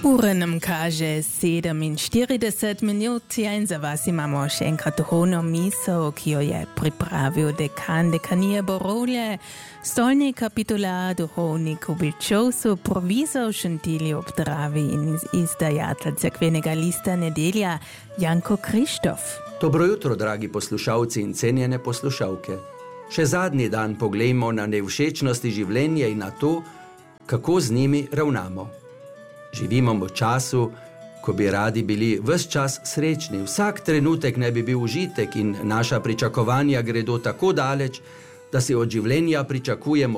Ura nam kaže 47 minut in za vas imamo še enkrat duhovno misel, ki jo je pripravil dekan dekanije Borolje, stolni kapitular duhovnik v Bilčovcu, provizor Šentilji ob Dravi in izdajatelj cerkvenega lista Nedelja Janko Krištof. Dobro jutro, dragi poslušalci in cenjene poslušalke. Še zadnji dan poglejmo na nevšečnosti življenja in na to, kako z njimi ravnamo. Živimo v času, ko bi radi bili ves čas srečni, vsak trenutek naj bi bil užitek in naša pričakovanja gredo tako daleč, da si od življenja pričakujemo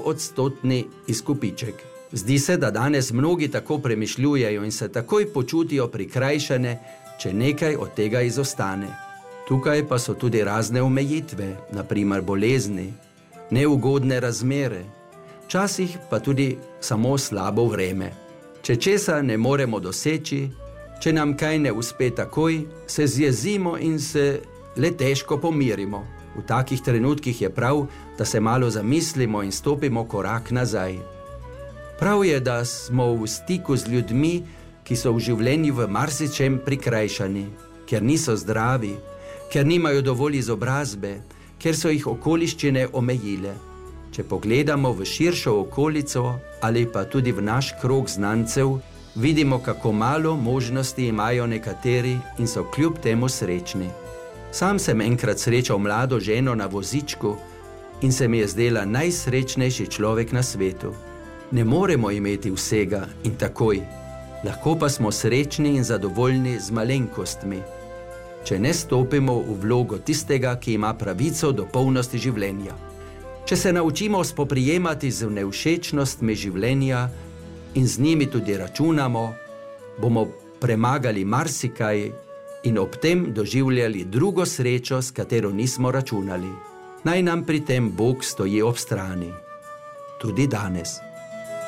100% izkupiček. Zdi se, da danes mnogi tako premišljujejo in se takoj počutijo prikrajšane, če nekaj od tega izostane. Tukaj pa so tudi razne omejitve, na primer bolezni, neugodne razmere, včasih pa tudi samo slabo vreme. Če česa ne moremo doseči, če nam kaj ne uspe takoj, se zjezimo in se le težko pomirimo. V takih trenutkih je prav, da se malo zamislimo in stopimo korak nazaj. Prav je, da smo v stiku z ljudmi, ki so v življenju v marsičem prikrajšani, ker niso zdravi, ker nimajo dovolj izobrazbe, ker so jih okoliščine omejile. Če pogledamo v širšo okolico ali pa tudi v naš krog znancev, vidimo, kako malo možnosti imajo nekateri in so kljub temu srečni. Sam sem enkrat srečal mlado ženo na vozičku in se mi je zdela najsrečnejši človek na svetu. Ne moremo imeti vsega in takoj, lahko pa smo srečni in zadovoljni z malenkostmi, če ne stopimo v vlogo tistega, ki ima pravico do polnosti življenja. Če se naučimo spoprijemati z nevšečnostmi življenja in z njimi tudi računamo, bomo premagali marsikaj in ob tem doživljali drugo srečo, s katero nismo računali. Naj nam pri tem Bog stoji ob strani. Tudi danes.